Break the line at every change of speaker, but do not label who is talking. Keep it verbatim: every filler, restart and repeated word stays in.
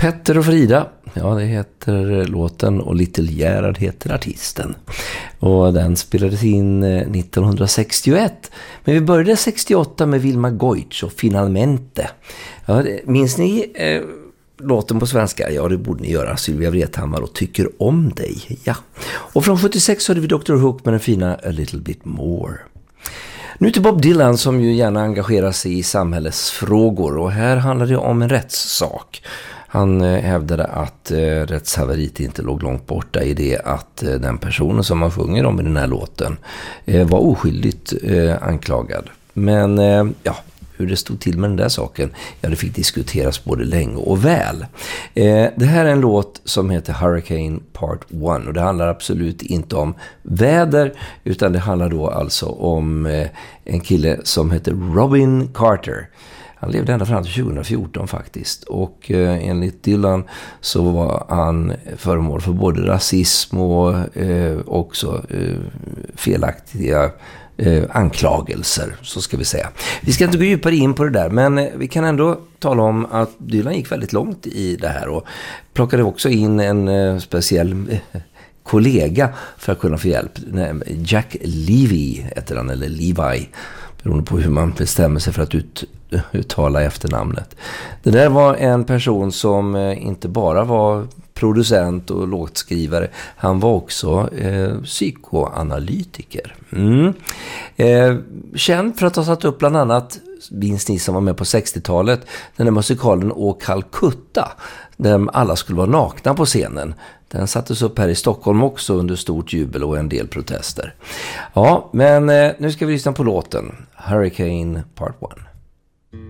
Petter och Frida, ja det heter låten och Little Gerhard heter artisten. Och den spelades in nittonhundrasextioett. Men vi började sextioåtta med Vilma Goitsch och Finalmente. Ja, minns ni eh, låten på svenska? Ja, det borde ni göra. Sylvia Vrethammar och Tycker om dig. Ja. Och från sjuttiosex hade vi doktor Hook med den fina A Little Bit More. Nu till Bob Dylan som ju gärna engagerar sig i samhällsfrågor, och här handlar det om en rättssak. Han eh, hävdade att eh, rättshaveriet inte låg långt borta i det att eh, den personen som man sjunger om i den här låten eh, var oskyldigt eh, anklagad. Men eh, ja, hur det stod till med den där saken, ja det fick diskuteras både länge och väl. Eh, det här är en låt som heter Hurricane Part ett och det handlar absolut inte om väder, utan det handlar då alltså om eh, en kille som heter Robin Carter. Han levde ända fram till tjugohundrafjorton faktiskt, och eh, enligt Dylan så var han föremål för både rasism och eh, också eh, felaktiga eh, anklagelser, så ska vi säga. Vi ska inte gå djupare in på det där, men eh, vi kan ändå tala om att Dylan gick väldigt långt i det här och plockade också in en eh, speciell eh, kollega för att kunna få hjälp. Jack Levy heter han, eller Levi, beroende på hur man bestämmer sig för att ut, uttala efternamnet. Det där var en person som inte bara var producent och låtskrivare, han var också eh, psykoanalytiker. Mm. Eh, känd för att ha satt upp bland annat, minns ni som var med på sextiotalet, den där musikalen Å Calcutta, där alla skulle vara nakna på scenen. Den sattes upp här i Stockholm också under stort jubel och en del protester. Ja, men eh, nu ska vi lyssna på låten Hurricane Part ett.